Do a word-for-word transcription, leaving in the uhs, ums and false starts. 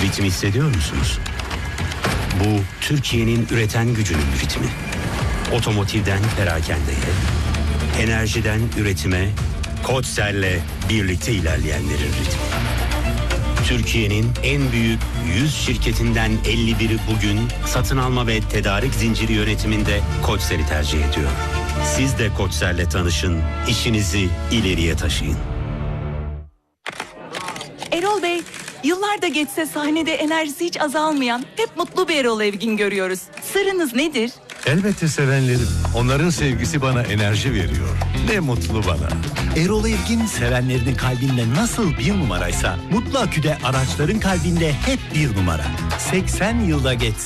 Ritmi hissediyor musunuz? Bu Türkiye'nin üreten gücünün ritmi. Otomotivden perakendeye, enerjiden üretime, Koçser'le birlikte ilerleyenlerin ritmi. Türkiye'nin en büyük yüz şirketinden elli biri bugün satın alma ve tedarik zinciri yönetiminde Koçser'i tercih ediyor. Siz de Koçser'le tanışın, işinizi ileriye taşıyın. Erol Bey, yıllar da geçse sahnede enerjisi hiç azalmayan, hep mutlu bir Erol Evgin görüyoruz. Sırrınız nedir? Elbette sevenlerim. Onların sevgisi bana enerji veriyor. Ne mutlu bana. Erol Evgin sevenlerinin kalbinde nasıl bir numaraysa Mutlu Akü'de araçların kalbinde hep bir numara. seksen yılda geçse